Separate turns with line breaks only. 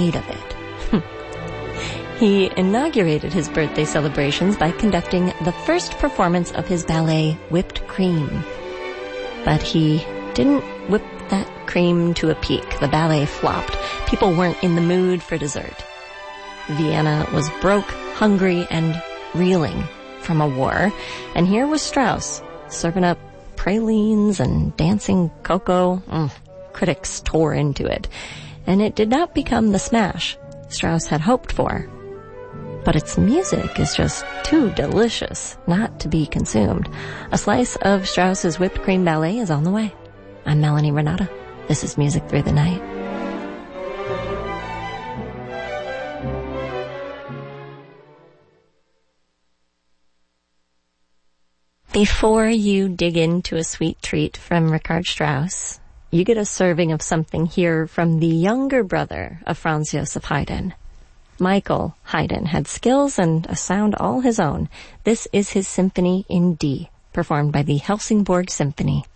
made of it. He inaugurated his birthday celebrations by conducting the first performance of his ballet, Whipped Cream. But he didn't whip that cream to a peak. The ballet flopped. People weren't in the mood for dessert. Vienna was broke, hungry, and reeling from a war. And here was Strauss, serving up pralines and dancing cocoa. Critics tore into it. And it did not become the smash Strauss had hoped for. But its music is just too delicious not to be consumed. A slice of Strauss's Whipped Cream Ballet is on the way. I'm Melanie Renata. This is Music Through the Night. Before you dig into a sweet treat from Richard Strauss, you get a serving of something here from the younger brother of Franz Joseph Haydn. Michael Haydn had skills and a sound all his own. This is his symphony in D, performed by the Helsingborg Symphony.